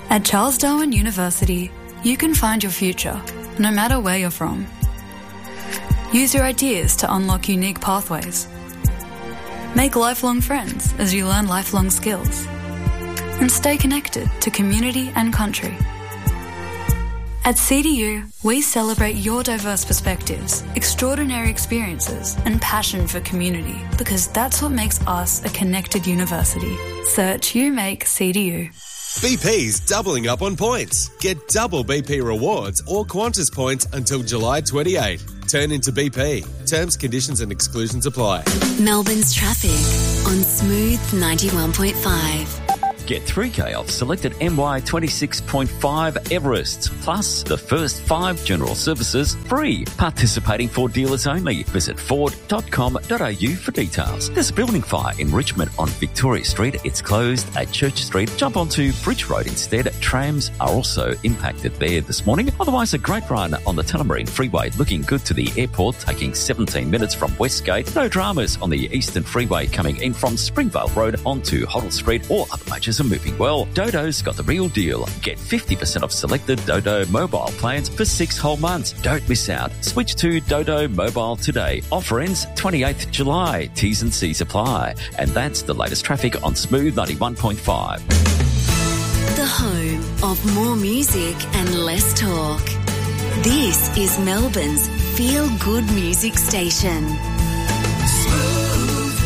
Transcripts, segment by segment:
At Charles Darwin University, you can find your future, no matter where you're from. Use your ideas to unlock unique pathways. Make lifelong friends as you learn lifelong skills. And stay connected to community and country. At CDU, we celebrate your diverse perspectives, extraordinary experiences, and passion for community, because that's what makes us a connected university. Search UMake CDU. BP's doubling up on points. Get double BP rewards or Qantas points until July 28. Turn into BP. Terms, conditions and exclusions apply. Melbourne's traffic on Smooth 91.5. Get 3K off selected MY 26.5 Everest, plus the first 5 general services free. Participating Ford dealers only. Visit ford.com.au for details. There's a building fire in Richmond on Victoria Street. It's closed at Church Street. Jump onto Bridge Road instead. Trams are also impacted there this morning. Otherwise, a great run on the Tullamarine Freeway, looking good to the airport, taking 17 minutes from Westgate. No dramas on the Eastern Freeway coming in from Springvale Road onto Hoddle Street. All other majors are moving well. Dodo's got the real deal. Get 50% off selected Dodo mobile plans for 6 whole months. Don't miss out. Switch to Dodo Mobile today. Offer ends 28th July. T's and C's apply. And that's the latest traffic on Smooth 91.5. The home of more music and less talk. This is Melbourne's feel-good music station. Smooth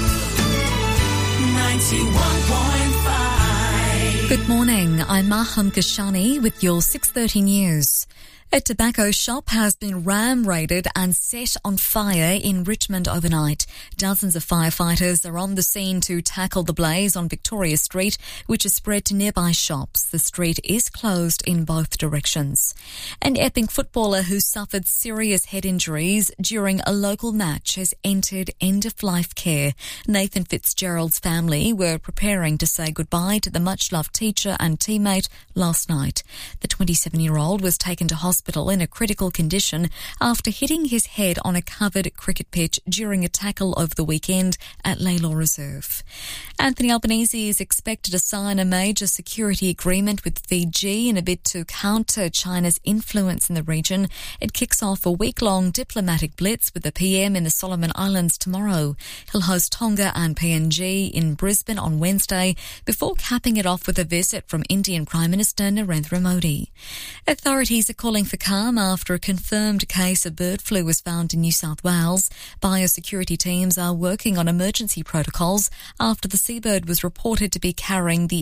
91.5. Good morning, I'm Maham Kashani with your 6:30 news. A tobacco shop has been ram-raided and set on fire in Richmond overnight. Dozens of firefighters are on the scene to tackle the blaze on Victoria Street, which has spread to nearby shops. The street is closed in both directions. An Epping footballer who suffered serious head injuries during a local match has entered end-of-life care. Nathan Fitzgerald's family were preparing to say goodbye to the much-loved teacher and teammate last night. The 27-year-old was taken to hospital in a critical condition after hitting his head on a covered cricket pitch during a tackle over the weekend at Laylaw Reserve. Anthony Albanese is expected to sign a major security agreement with Fiji in a bid to counter China's influence in the region. It kicks off a week-long diplomatic blitz with the PM in the Solomon Islands tomorrow. He'll host Tonga and PNG in Brisbane on Wednesday before capping it off with a visit from Indian Prime Minister Narendra Modi. Authorities are calling for calm after a confirmed case of bird flu was found in New South Wales. Biosecurity teams are working on emergency protocols after the seabird was reported to be carrying the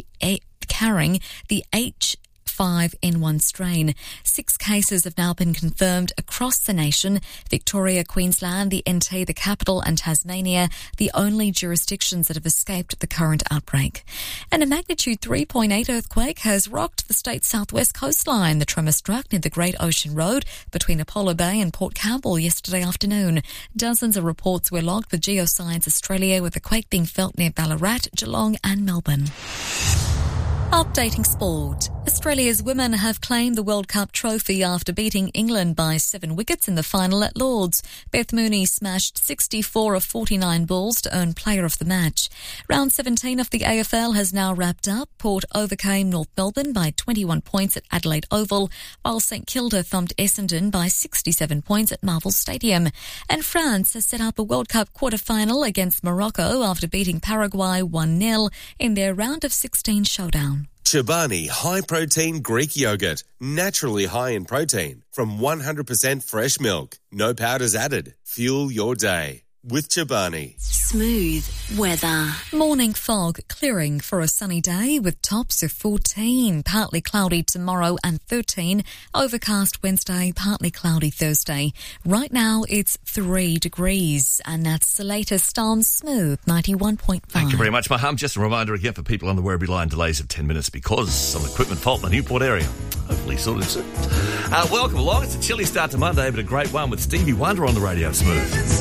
H5N1 strain. 6 cases have now been confirmed across the nation. Victoria, Queensland, the NT, the capital and Tasmania, the only jurisdictions that have escaped the current outbreak. And a magnitude 3.8 earthquake has rocked the state's southwest coastline. The tremor struck near the Great Ocean Road between Apollo Bay and Port Campbell yesterday afternoon. Dozens of reports were logged with Geoscience Australia, with the quake being felt near Ballarat, Geelong and Melbourne. Updating sport. Australia's women have claimed the World Cup trophy after beating England by 7 wickets in the final at Lord's. Beth Mooney smashed 64 of 49 balls to earn player of the match. Round 17 of the AFL has now wrapped up. Port overcame North Melbourne by 21 points at Adelaide Oval, while St Kilda thumped Essendon by 67 points at Marvel Stadium. And France has set up a World Cup quarter-final against Morocco after beating Paraguay 1-0 in their round of 16 showdown. Chobani high-protein Greek yogurt, naturally high in protein, from 100% fresh milk. No powders added. Fuel your day with Chobani. Smooth weather. Morning fog clearing for a sunny day with tops of 14. Partly cloudy tomorrow and 13. Overcast Wednesday, partly cloudy Thursday. Right now it's 3 degrees, and that's the latest on Smooth 91.5. Thank you very much, Maham. Just a reminder again for people on the Werribee line, delays of 10 minutes because some equipment fault in the Newport area. Hopefully sorted soon. Welcome along. It's a chilly start to Monday, but a great one with Stevie Wonder on the radio. Smooth.